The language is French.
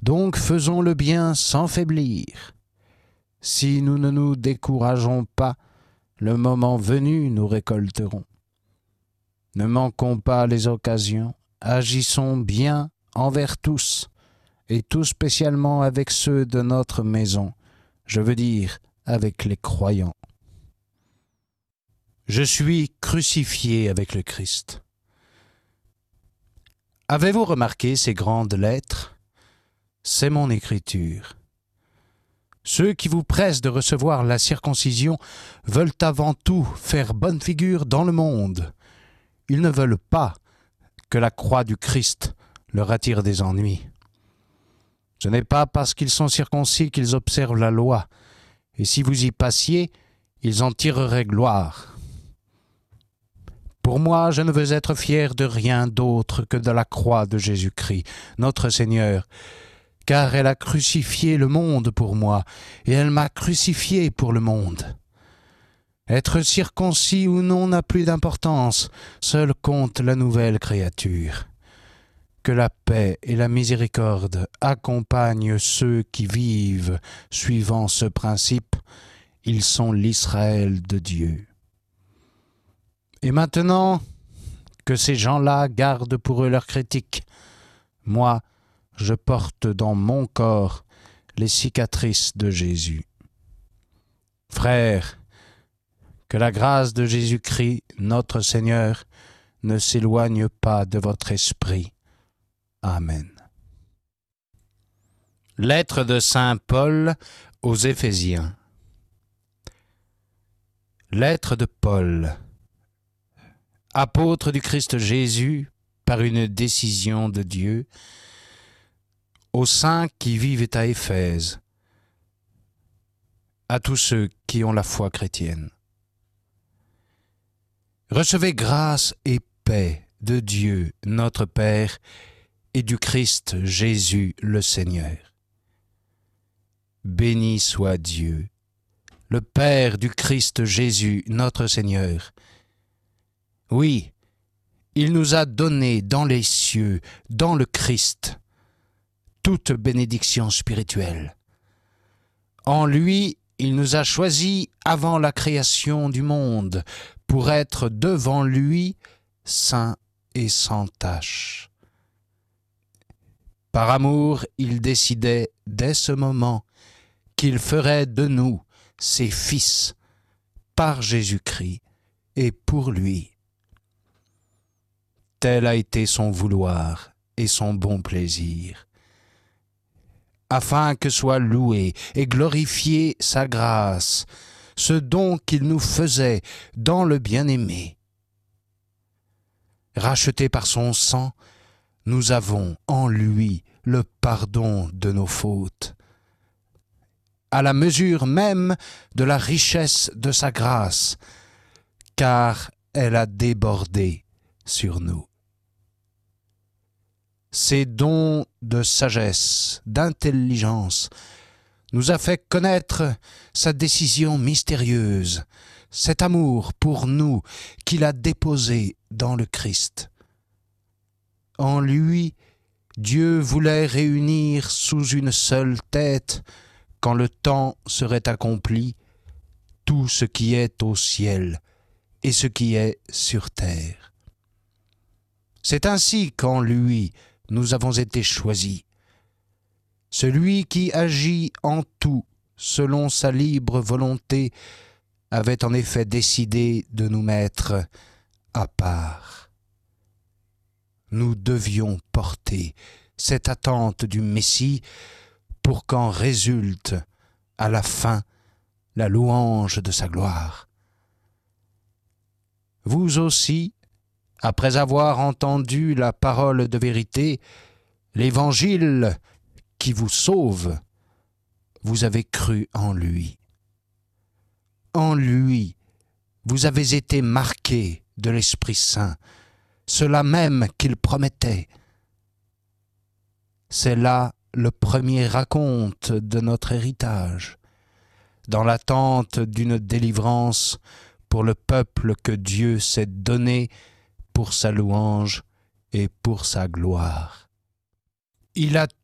Donc faisons le bien sans faiblir. Si nous ne nous décourageons pas, le moment venu, nous récolterons. Ne manquons pas les occasions, agissons bien envers tous, et tout spécialement avec ceux de notre maison, je veux dire avec les croyants. Je suis crucifié avec le Christ. Avez-vous remarqué ces grandes lettres? C'est mon écriture. Ceux qui vous pressent de recevoir la circoncision veulent avant tout faire bonne figure dans le monde. Ils ne veulent pas que la croix du Christ leur attire des ennuis. Ce n'est pas parce qu'ils sont circoncis qu'ils observent la loi, et si vous y passiez, ils en tireraient gloire. Pour moi, je ne veux être fier de rien d'autre que de la croix de Jésus-Christ, notre Seigneur, car elle a crucifié le monde pour moi, et elle m'a crucifié pour le monde. Être circoncis ou non n'a plus d'importance, seul compte la nouvelle créature. Que la paix et la miséricorde accompagnent ceux qui vivent suivant ce principe, ils sont l'Israël de Dieu. Et maintenant, que ces gens-là gardent pour eux leurs critiques. Moi, je porte dans mon corps les cicatrices de Jésus. Frères, que la grâce de Jésus-Christ, notre Seigneur, ne s'éloigne pas de votre esprit. Amen. Lettre de Saint Paul aux Éphésiens. Lettre de Paul, apôtre du Christ Jésus, par une décision de Dieu, aux saints qui vivent à Éphèse, à tous ceux qui ont la foi chrétienne. Recevez grâce et paix de Dieu, notre Père, et du Christ Jésus le Seigneur. Béni soit Dieu, le Père du Christ Jésus, notre Seigneur. Oui, il nous a donné dans les cieux, dans le Christ, toute bénédiction spirituelle. En lui, il nous a choisis avant la création du monde pour être devant lui saints et sans tache. Par amour, il décidait dès ce moment qu'il ferait de nous ses fils par Jésus-Christ et pour lui. Tel a été son vouloir et son bon plaisir, afin que soit louée et glorifiée sa grâce, ce don qu'il nous faisait dans le bien-aimé. Rachetés par son sang, nous avons en lui le pardon de nos fautes, à la mesure même de la richesse de sa grâce, car elle a débordé sur nous. Ces dons de sagesse, d'intelligence, nous a fait connaître sa décision mystérieuse, cet amour pour nous qu'il a déposé dans le Christ. En lui, Dieu voulait réunir sous une seule tête, quand le temps serait accompli, tout ce qui est au ciel et ce qui est sur terre. C'est ainsi qu'en lui, nous avons été choisis. Celui qui agit en tout selon sa libre volonté avait en effet décidé de nous mettre à part. Nous devions porter cette attente du Messie pour qu'en résulte à la fin la louange de sa gloire. Vous aussi, après avoir entendu la parole de vérité, l'Évangile qui vous sauve, vous avez cru en lui. En lui, vous avez été marqués de l'Esprit Saint, cela même qu'il promettait. C'est là le premier raconte de notre héritage, dans l'attente d'une délivrance pour le peuple que Dieu s'est donné pour sa louange et pour sa gloire. Il a